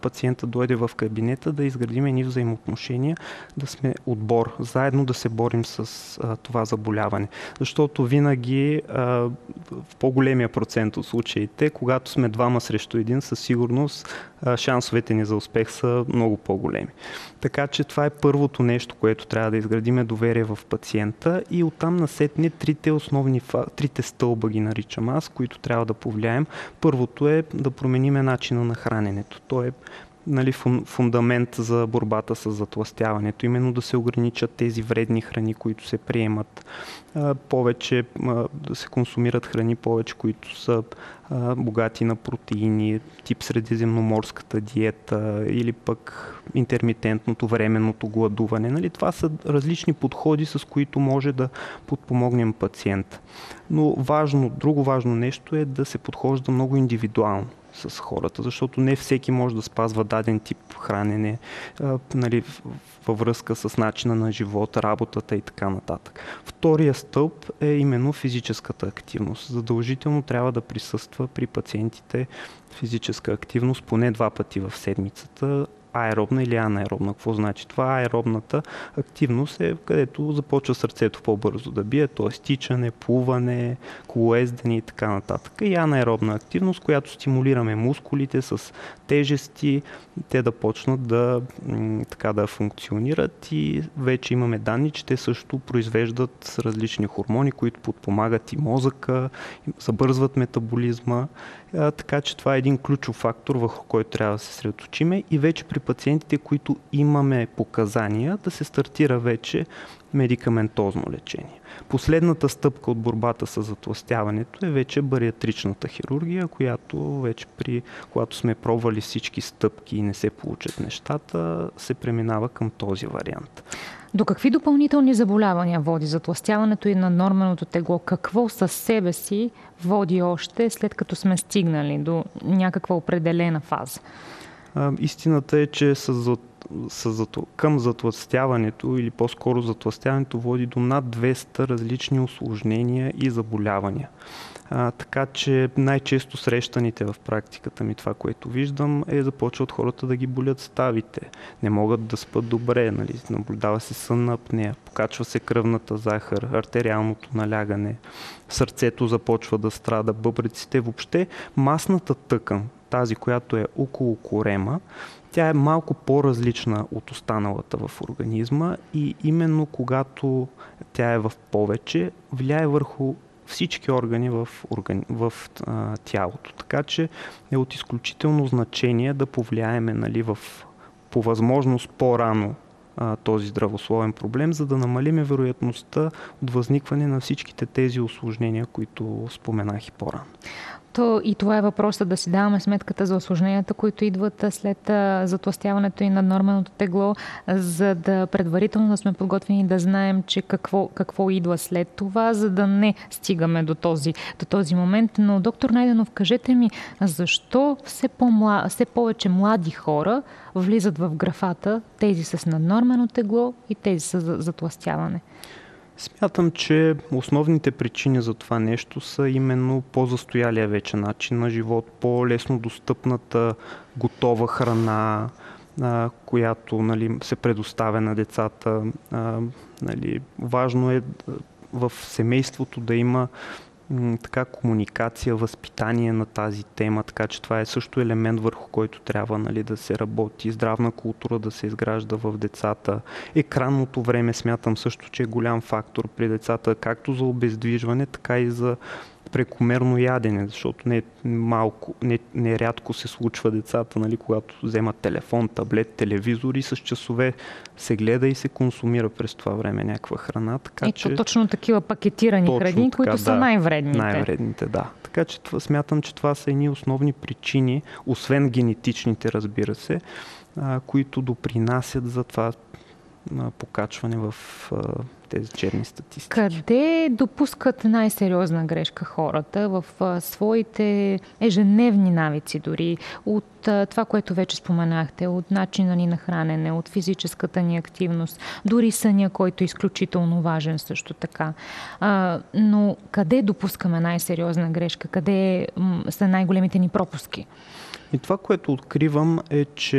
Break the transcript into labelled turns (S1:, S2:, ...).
S1: пациента дойде в кабинета, да изградим едни взаимоотношения, да сме отбор, заедно да се борим с това заболяване. Защото винаги в по-големия процент от случаите, когато сме двама срещу един, със сигурност шансовете ни за успех са много по-големи. Така че това е първото нещо, което трябва да изградиме, доверие в пациента, и оттам насетне трите стълба ги наричам аз, които трябва да повлияем. Първото е да промениме начина на храненето. То е фундамент за борбата с затлъстяването. Именно да се ограничат тези вредни храни, които се приемат. Повече да се консумират храни повече, които са богати на протеини, тип средиземноморската диета или пък интермитентното, временното гладуване. Това са различни подходи, с които може да подпомогнем пациента. Но друго важно нещо е да се подхожда много индивидуално с хората, защото не всеки може да спазва даден тип хранене, във връзка с начина на живота, работата и така нататък. Втория стълб е именно физическата активност. Задължително трябва да присъства при пациентите физическа активност поне 2 пъти в седмицата, аеробна или анаеробна. Какво значи това? Аеробната активност е където започва сърцето по-бързо да бие, т.е. тичане, плуване, колоездене и така нататък. И анаеробна активност, която стимулираме мускулите с тежести, те да почнат да функционират, и вече имаме данни, че те също произвеждат различни хормони, които подпомагат и мозъка, забързват метаболизма. Така че това е един ключов фактор, върху който трябва да се средоточиме, и вече при пациентите, които имаме показания, да се стартира вече медикаментозно лечение. Последната стъпка от борбата с затлъстяването е вече бариатричната хирургия, която вече когато сме пробвали всички стъпки и не се получат нещата, се преминава към този вариант.
S2: До какви допълнителни заболявания води затлъстяването и наднорменото тегло? Какво със себе си води още, след като сме стигнали до някаква определена фаза?
S1: Истината е, че към затлъстяването, или по-скоро затлъстяването, води до над 200 различни усложнения и заболявания. Така че най-често срещаните в практиката ми, това, което виждам, започват хората да ги болят ставите. Не могат да спят добре, наблюдава се сънна апнея, покачва се кръвната захар, артериалното налягане, сърцето започва да страда, бъбреците, въобще масната тъкан, тази, която е около корема, тя е малко по-различна от останалата в организма, и именно когато тя е в повече, влияе върху всички органи в тялото. Така че е от изключително значение да повлияеме по възможност по-рано този здравословен проблем, за да намалиме вероятността от възникване на всичките тези усложнения, които споменах и по-рано.
S2: И това е въпросът, да си даваме сметката за усложненията, които идват след затлъстяването и наднорменото тегло, за да предварително да сме подготвени, да знаем, че какво идва след това, за да не стигаме до този момент. Но, доктор Найденов, кажете ми, защо все повече млади хора влизат в графата тези с наднормено тегло и тези с затлъстяване?
S1: Смятам, че основните причини за това нещо са именно по-застоялия вече начин на живот, по-лесно достъпната готова храна, която се предоставя на децата. Важно е в семейството да има комуникация, възпитание на тази тема, така че това е също елемент, върху който трябва да се работи, здравна култура да се изгражда в децата. Екранното време смятам също, че е голям фактор при децата, както за обездвижване, така и за прекомерно ядене, защото нерядко се случва децата, когато вземат телефон, таблет, телевизор и с часове се гледа и се консумира през това време някаква храна.
S2: Точно такива пакетирани храни, които са най-вредните.
S1: Най-вредните, да. Така че смятам, че това са едни основни причини, освен генетичните, разбира се, които допринасят за това покачване в тези черни статистики.
S2: Къде допускат най-сериозна грешка хората в своите ежедневни навици, дори от това, което вече споменахте, от начина ни на хранене, от физическата ни активност, дори съня, който е изключително важен също така. Но къде допускаме най-сериозна грешка? Къде са най-големите ни пропуски?
S1: И това, което откривам, е, че